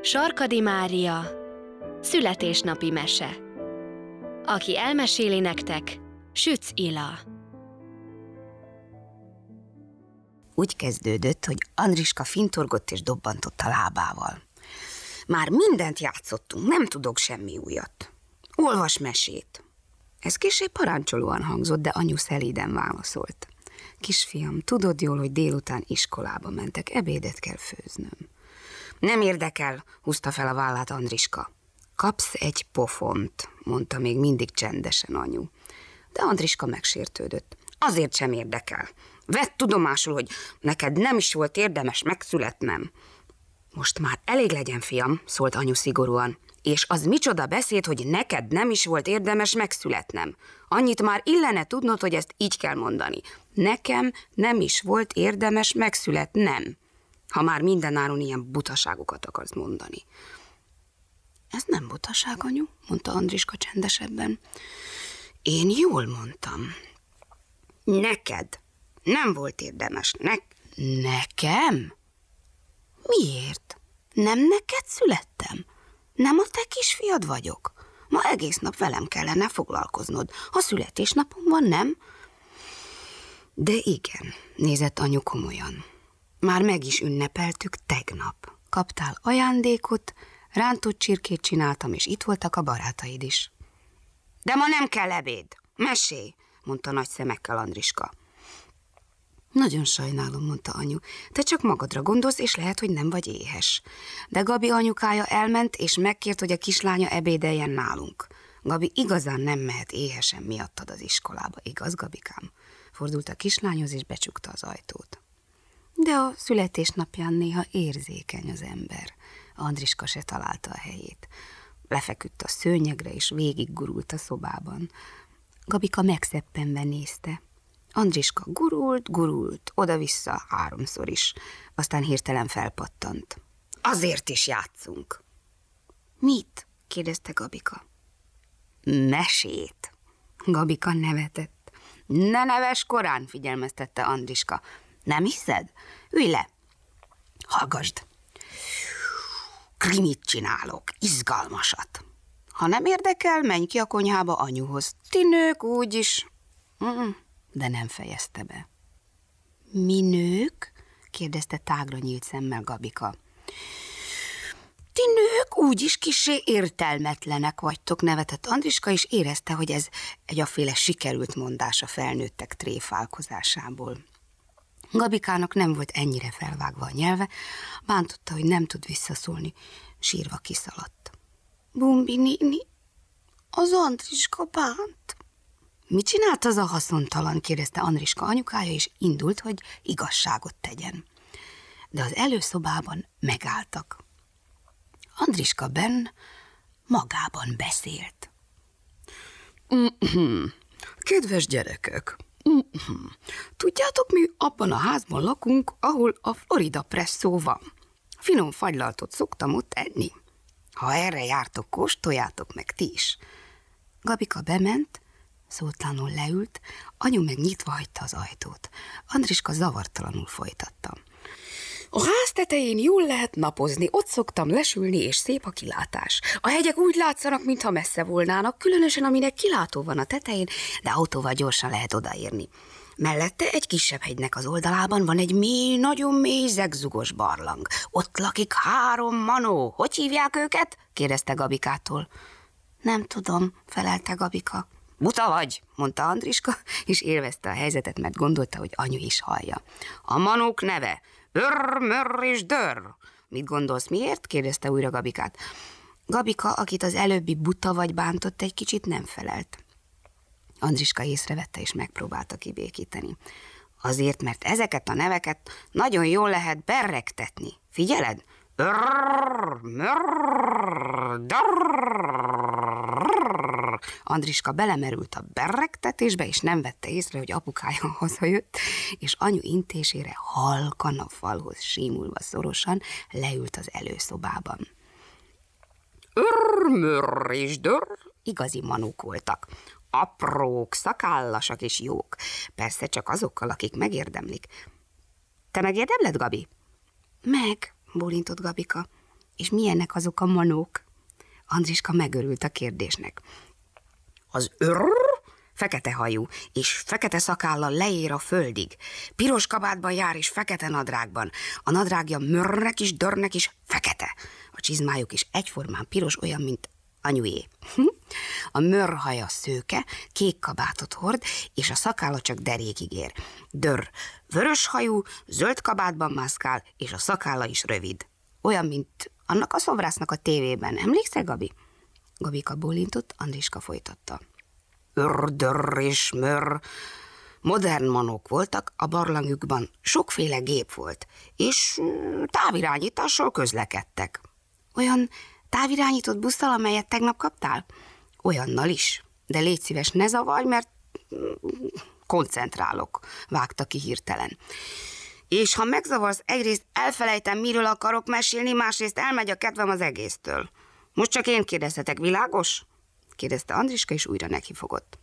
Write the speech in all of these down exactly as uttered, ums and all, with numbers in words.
Sarkady Mária, születésnapi mese. Aki elmeséli nektek, Sütz Ila. Úgy kezdődött, hogy Andriska fintorgott és dobbantott a lábával. Már mindent játszottunk, nem tudok semmi újat. Olvas mesét. Ez kissé parancsolóan hangzott, de anyu szelíden válaszolt. Kisfiam, tudod jól, hogy délután iskolába mentek, ebédet kell főznöm. Nem érdekel, húzta fel a vállát Andriska. Kapsz egy pofont, mondta még mindig csendesen anyu. De Andriska megsértődött. Azért sem érdekel. Vedd tudomásul, hogy neked nem is volt érdemes megszületnem. Most már elég legyen, fiam, szólt anyu szigorúan. És az micsoda beszéd, hogy neked nem is volt érdemes megszületnem. Annyit már illene tudnod, hogy ezt így kell mondani. Nekem nem is volt érdemes megszületnem, ha már mindenáron ilyen butaságokat akarsz mondani. Ez nem butaság, anyu, mondta Andriska csendesebben. Én jól mondtam. Neked nem volt érdemes. Ne- Nekem? Miért? Nem neked születtem? Nem a te kisfiad vagyok? Ma egész nap velem kellene foglalkoznod. Ha születésnapom van, nem? De igen, nézett anyu komolyan. Már meg is ünnepeltük tegnap. Kaptál ajándékot, rántott csirkét csináltam, és itt voltak a barátaid is. De ma nem kell ebéd. Mesélj, mondta nagy szemekkel Andriska. Nagyon sajnálom, mondta anyu. Te csak magadra gondolsz, és lehet, hogy nem vagy éhes. De Gabi anyukája elment, és megkért, hogy a kislánya ebédeljen nálunk. Gabi igazán nem mehet éhesen miattad az iskolába, igaz, Gabikám? Fordult a kislányhoz, és becsukta az ajtót. De a születésnapján néha érzékeny az ember. Andriska se találta a helyét. Lefeküdt a szőnyegre, és végiggurult a szobában. Gabika megszeppenve nézte. Andriska gurult, gurult, oda-vissza háromszor is, aztán hirtelen felpattant. Azért is játszunk. Mit? kérdezte Gabika. Mesét. Gabika nevetett. Ne neves korán, figyelmeztette Andriska. Nem hiszed? Ülj le. Hallgasd. Krimit csinálok, izgalmasat. Ha nem érdekel, menj ki a konyhába anyuhoz. Ti nők úgyis... Mm. De nem fejezte be. Mi nők? kérdezte tágra nyílt szemmel Gabika. Ti nők úgyis kissé értelmetlenek vagytok, nevetett Andriska, és érezte, hogy ez egy aféle sikerült mondás a felnőttek tréfálkozásából. Gabikának nem volt ennyire felvágva a nyelve, bántotta, hogy nem tud visszaszólni, sírva kiszaladt. Bumbi néni, az Andriska bánt. Mit csinált az a haszontalan? kérdezte Andriska anyukája, és indult, hogy igazságot tegyen. De az előszobában megálltak. Andriska benn magában beszélt. Kedves gyerekek, tudjátok, mi abban a házban lakunk, ahol a Florida presszó van. Finom fagylaltot szoktam ott enni. Ha erre jártok, kóstoljátok meg ti is. Gabika bement, szótlanul leült, anyu meg nyitva hagyta az ajtót. Andriska zavartalanul folytatta. A ház tetején jól lehet napozni, ott szoktam lesülni, és szép a kilátás. A hegyek úgy látszanak, mintha messze volnának, különösen aminek kilátó van a tetején, de autóval gyorsan lehet odaérni. Mellette egy kisebb hegynek az oldalában van egy mély, nagyon mély zegzugos barlang. Ott lakik három manó. Hogy hívják őket? kérdezte Gabikától. Nem tudom, felelte Gabika. Buta vagy, mondta Andriska, és élvezte a helyzetet, mert gondolta, hogy anyu is hallja. A manók neve Örr, Mörr és Dörr. Mit gondolsz, miért? kérdezte újra Gabikát. Gabika, akit az előbbi buta vagy bántott, egy kicsit nem felelt. Andriska észrevette, és megpróbálta kibékíteni. Azért, mert ezeket a neveket nagyon jól lehet berregtetni. Figyeled? Örr, Mörr, Dörr. Andriska belemerült a berregtetésbe, és nem vette észre, hogy apukája hazajött, és anyu intésére halkan a falhoz símulva szorosan leült az előszobában. Örr, Mörr és Dörr igazi manók voltak. Aprók, szakállasak és jók. Persze csak azokkal, akik megérdemlik. Te megérdemled, Gabi? Meg, bólintott Gabika. És milyenek azok a manók? Andriska megörült a kérdésnek. Az őr fekete hajú, és fekete szakállal leér a földig. Piros kabátban jár, és fekete nadrágban. A nadrágja mörnek is, dörnek is, fekete. A csizmájuk is egyformán piros, olyan, mint anyué. A mörr haja szőke, kék kabátot hord, és a szakálla csak derékig ér. Dörr vörös hajú, zöld kabátban mászkál, és a szakálla is rövid. Olyan, mint annak a szobrásznak a tévében. Emlékszel, Gabi? Gabika bólintott, Andriska folytatta. Ördör és mörr. Modern manók voltak, a barlangjukban sokféle gép volt, és távirányítással közlekedtek. Olyan távirányított busszal, amelyet tegnap kaptál? Olyannal is, de légy szíves, ne zavarj, mert koncentrálok, vágta ki hirtelen. És ha megzavarsz, egyrészt elfelejtem, miről akarok mesélni, másrészt elmegy a kedvem az egésztől. Most csak én kérdezhetek, világos? Kérdezte Andriska, és újra nekifogott.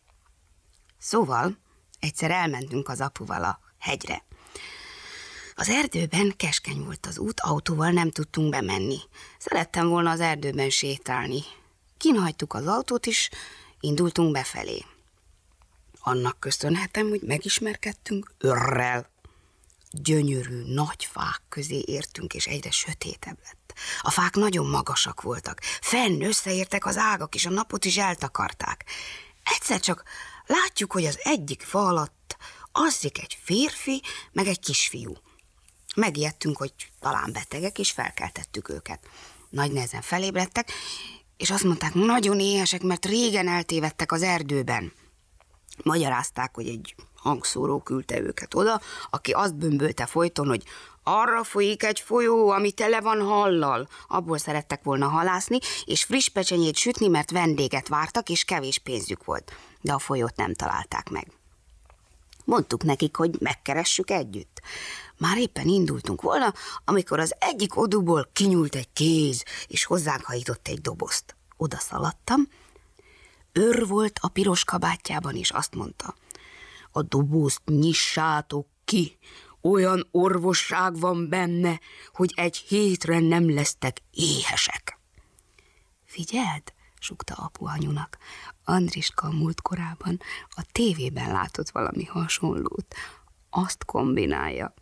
Szóval egyszer elmentünk az apuval a hegyre. Az erdőben keskeny volt az út, autóval nem tudtunk bemenni. Szerettem volna az erdőben sétálni. Kinhagytuk az autót is, indultunk befelé. Annak köszönhetem, hogy megismerkedtünk őrrel. Gyönyörű, nagy fák közé értünk, és egyre sötétebb lett. A fák nagyon magasak voltak, fenn összeértek az ágak, és a napot is eltakarták. Egyszer csak látjuk, hogy az egyik fa alatt alszik egy férfi, meg egy kisfiú. Megijedtünk, hogy talán betegek, és felkeltettük őket. Nagy nehezen felébredtek, és azt mondták, nagyon éhesek, mert régen eltévedtek az erdőben. Magyarázták, hogy egy hangszóró küldte őket oda, aki azt bömbölte folyton, hogy arra folyik egy folyó, ami tele van hallal. Abból szerettek volna halászni, és friss pecsenyét sütni, mert vendéget vártak, és kevés pénzük volt. De a folyót nem találták meg. Mondtuk nekik, hogy megkeressük együtt. Már éppen indultunk volna, amikor az egyik oduból kinyúlt egy kéz, és hozzánk hajított egy dobozt. Oda szaladtam. Őr volt a piros kabátjában, és azt mondta, a dobozt nyissátok ki, olyan orvosság van benne, hogy egy hétre nem lesztek éhesek. Figyeld, sukta apu anyunak, Andriska a múltkorában a tévében látott valami hasonlót. Azt kombinálja.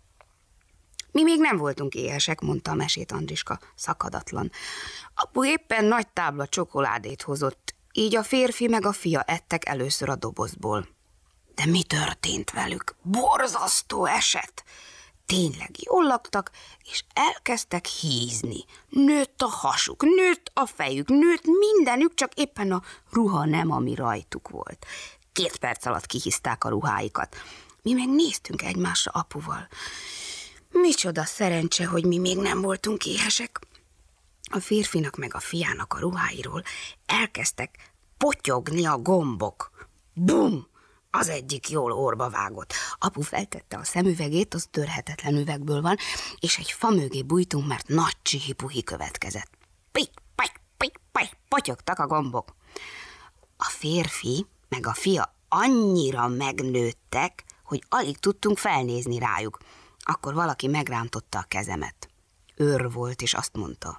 Mi még nem voltunk éhesek, mondta a mesét Andriska szakadatlan. Apu éppen nagy tábla csokoládét hozott, így a férfi meg a fia ettek először a dobozból. De mi történt velük? Borzasztó eset! Tényleg jól laktak, és elkezdtek hízni. Nőtt a hasuk, nőtt a fejük, nőtt mindenük, csak éppen a ruha nem, ami rajtuk volt. Két perc alatt kihizták a ruháikat. Mi meg néztünk egymásra apuval. Micsoda szerencse, hogy mi még nem voltunk éhesek. A férfinak meg a fiának a ruháiról elkezdtek potyogni a gombok. Bum! Az egyik jól orba vágott. Apu feltette a szemüvegét, az törhetetlen üvegből van, és egy fa mögé bújtunk, mert nagy csihipuhi következett. Pik, pik, pik, pik, potyogtak a gombok. A férfi meg a fia annyira megnőttek, hogy alig tudtunk felnézni rájuk. Akkor valaki megrántotta a kezemet. Őr volt, és azt mondta,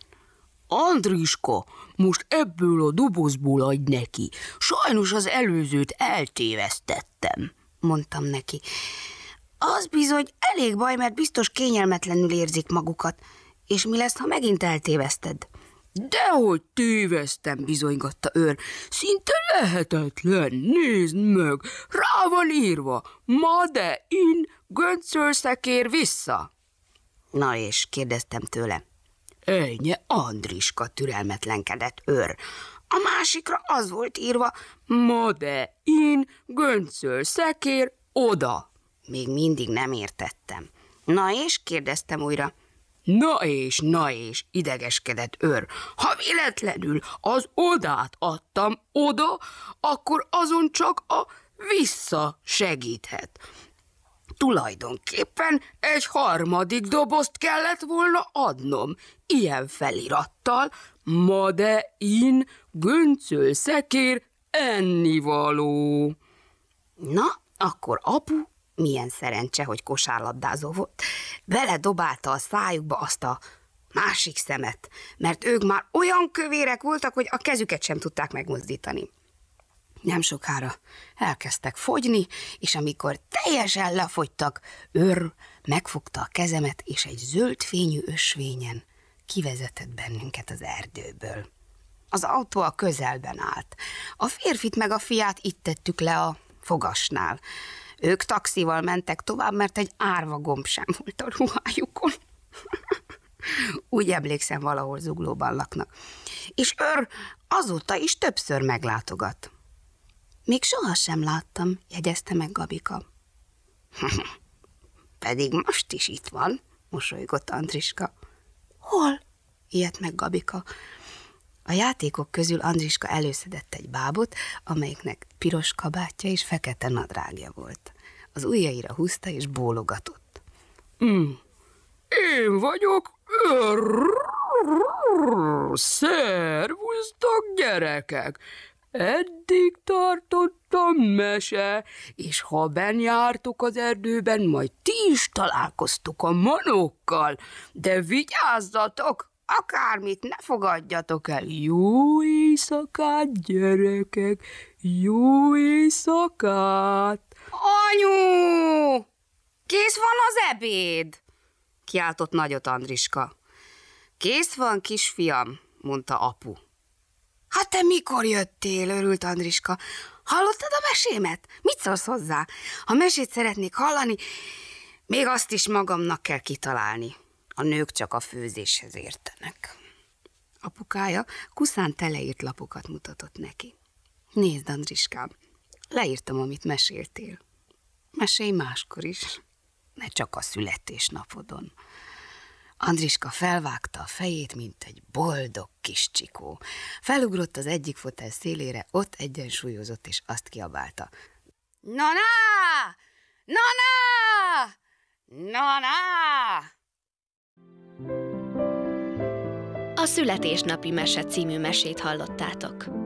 Andriska, most ebből a dobozból adj neki. Sajnos az előzőt eltévesztettem, mondtam neki. Az bizony elég baj, mert biztos kényelmetlenül érzik magukat. És mi lesz, ha megint eltéveszted? Dehogy tévesztem, bizonygatta Őr. Szinte lehetetlen, nézd meg, rá van írva. Made in, göncölszekér vissza. Na és, kérdeztem tőle. Ennyi, Andriska, türelmetlenkedett Őr. A másikra az volt írva, Made in, göncölszekér oda. Még mindig nem értettem. Na és, kérdeztem újra. Na és, na és, idegeskedett Őr. Ha véletlenül az odát adtam oda, akkor azon csak a vissza segíthet. Tulajdonképpen egy harmadik dobozt kellett volna adnom, ilyen felirattal, Made in, göncölszekér, ennivaló. Na, akkor apu, milyen szerencse, hogy kosárlabdázó volt, beledobálta a szájukba azt a másik szemet, mert ők már olyan kövérek voltak, hogy a kezüket sem tudták megmozdítani. Nem sokára elkezdtek fogyni, és amikor teljesen lefogytak, Őr megfogta a kezemet, és egy zöld fényű ösvényen kivezetett bennünket az erdőből. Az autó a közelben állt. A férfit meg a fiát itt tettük le a fogasnál. Ők taxival mentek tovább, mert egy árva gomb sem volt a ruhájukon. Úgy emlékszem, valahol Zuglóban laknak. És Őr azóta is többször meglátogat. Még sohasem láttam, jegyezte meg Gabika. Pedig most is itt van, mosolygott Andriska. Hol? Ijedt meg Gabika. A játékok közül Andriska előszedett egy bábot, amelyiknek piros kabátja és fekete nadrágja volt. Az ujjaira húzta és bólogatott. Mm. Én vagyok Őr. Szervusztok, gyerekek! Eddig tartott a mese, és ha benn jártok az erdőben, majd ti is találkoztok a manókkal, de vigyázzatok, akármit ne fogadjatok el. Jó éjszakát, gyerekek, jó éjszakát! Anyu! Kész van az ebéd? Kiáltott nagyot Andriska. Kész van, kisfiam, mondta apu. Hát te mikor jöttél, örült Andriska. Hallottad a mesémet? Mit szólsz hozzá? Ha mesét szeretnék hallani, még azt is magamnak kell kitalálni. A nők csak a főzéshez értenek. Apukája kuszán teleírt lapokat mutatott neki. Nézd, Andriskám, leírtam, amit meséltél. Mesélj máskor is, ne csak a születésnapodon. Andriska felvágta a fejét, mint egy boldog kis csikó. Felugrott az egyik fotel szélére, ott egyensúlyozott, és azt kiabálta. Na-na! Na-na! Na-na! A Születésnapi Mese című mesét hallottátok.